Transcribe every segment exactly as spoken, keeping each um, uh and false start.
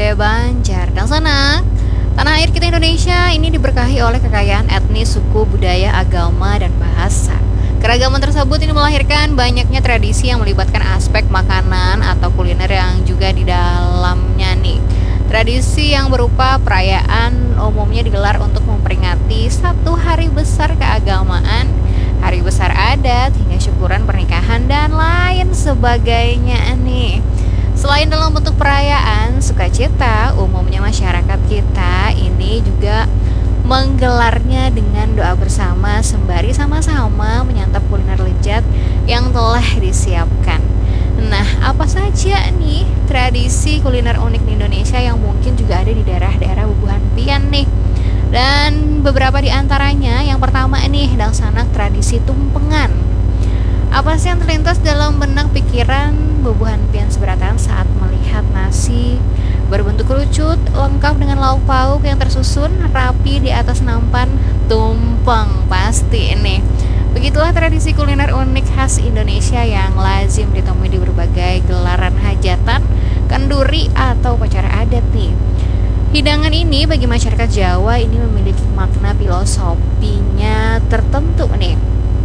gue Banjar dan Sanak. Tanah air kita Indonesia ini diberkahi oleh kekayaan etnis, suku, budaya, agama, dan bahasa. Keragaman tersebut ini melahirkan banyaknya tradisi yang melibatkan aspek makanan atau kuliner yang juga di dalamnya nih. Tradisi yang berupa perayaan umumnya digelar untuk memperingati satu hari besar keagamaan, hari besar adat, hingga syukuran pernikahan dan lain sebagainya nih. Selain dalam bentuk perayaan, sukacita, umumnya masyarakat kita ini juga menggelarnya dengan doa bersama sembari sama-sama menyantap kuliner lezat yang telah disiapkan. Nah, apa saja nih tradisi kuliner unik di Indonesia yang mungkin juga ada di daerah-daerah Bubuhan Pian nih? Dan beberapa di antaranya, yang pertama nih, dan sanak tradisi tumpengan. Apa sih yang terlintas dalam benak pikiran Bubuhan Pian Seberatan saat melihat nasi berbentuk kerucut lengkap dengan lauk pauk yang tersusun rapi di atas nampan? Tumpeng pasti ini. Begitulah tradisi kuliner unik khas Indonesia yang lazim ditemui di berbagai gelaran hajatan, kenduri, atau upacara adat nih. Hidangan ini bagi masyarakat Jawa ini memiliki makna filosofinya tertentu nih.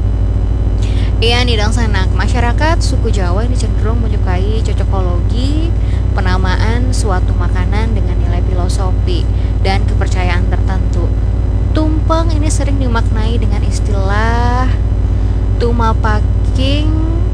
Iya nih dan sanak, masyarakat suku Jawa ini cenderung menyukai cocokologi, penamaan suatu makanan dengan nilai filosofi dan kepercayaan tertentu. Tumpeng ini sering dimaknai dengan istilah tumapaking,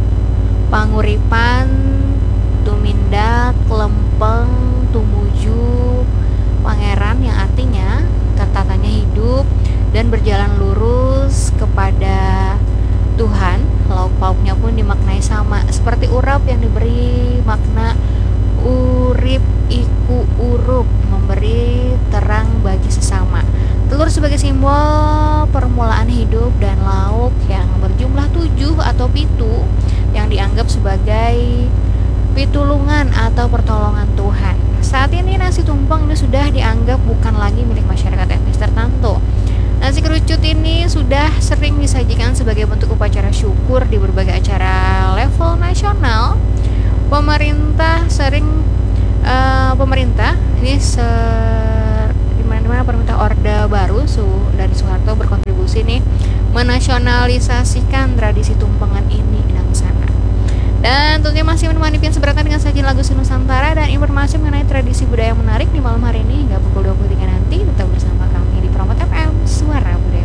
panguripan, tumindak, lempeng, tumuju, pangeran, yang artinya tertatanya hidup dan berjalan lurus kepada Tuhan. Lauk pauknya pun dimaknai sama seperti urap yang diberi makna urip iku urup, memberi terang bagi sesama. Telur sebagai simbol permulaan hidup, dan lauk yang berjumlah tujuh atau pitu yang dianggap sebagai pitulungan atau pertolongan Tuhan. Saat ini nasi tumpeng ini sudah dianggap bukan lagi milik masyarakat etnis tertentu. Nasi kerucut ini sudah sering disajikan sebagai bentuk upacara syukur di berbagai acara level nasional. Pemerintah sering uh, pemerintah ini ser, dimana-dimana pemerintah Orde Baru Su dari Soeharto berkontribusi nih menasionalisasikan tradisi tumpengan ini dan sana. Dan tentunya masih menemani Pian Seberatan dengan sajian lagu Nusantara dan informasi mengenai tradisi budaya yang menarik di malam hari ini hingga pukul dua puluh tiga nanti. Tetap bersama kami di Promot F M, Suara Budaya.